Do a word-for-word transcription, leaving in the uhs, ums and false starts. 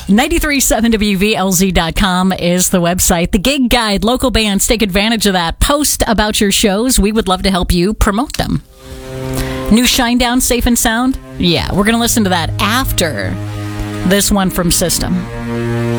ninety-three point seven W V L Z dot com is the website. The Gig Guide, local bands, take advantage of that. Post about your shows. We would love to help you promote them. New Shinedown, Safe and Sound? Yeah, we're going to listen to that after this one from System.